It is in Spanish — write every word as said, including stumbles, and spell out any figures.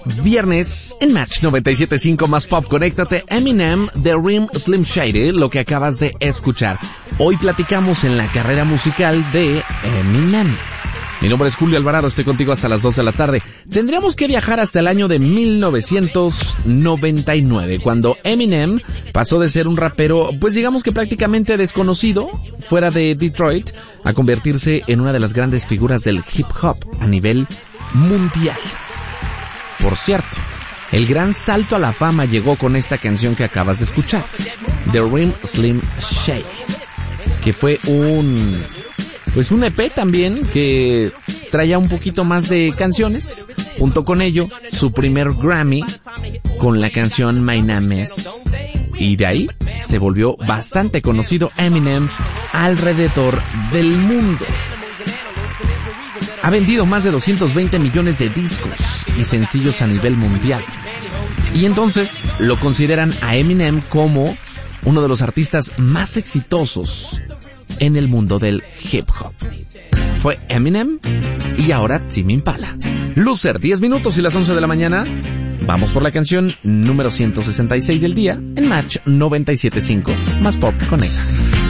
Viernes en Match noventa y siete punto cinco más Pop. Conéctate. Eminem, The Rim Slim Shady, lo que acabas de escuchar. Hoy platicamos en la carrera musical de Eminem. Mi nombre es Julio Alvarado, estoy contigo hasta las dos de la tarde. Tendríamos que viajar hasta el año de mil novecientos noventa y nueve, cuando Eminem pasó de ser un rapero, pues digamos que prácticamente desconocido, fuera de Detroit, a convertirse en una de las grandes figuras del hip hop a nivel mundial. Por cierto, el gran salto a la fama llegó con esta canción que acabas de escuchar, The Rim Slim Shady, que fue un... pues un E P también que traía un poquito más de canciones. Junto con ello, su primer Grammy con la canción My Name Is. Y de ahí se volvió bastante conocido Eminem alrededor del mundo. Ha vendido más de doscientos veinte millones de discos y sencillos a nivel mundial. Y entonces lo consideran a Eminem como uno de los artistas más exitosos en el mundo del hip hop. Fue Eminem y ahora Tame Impala. Loser, diez minutos y las once de la mañana. Vamos por la canción número ciento sesenta y seis del día en Match noventa y siete punto cinco más Pop. Conecta.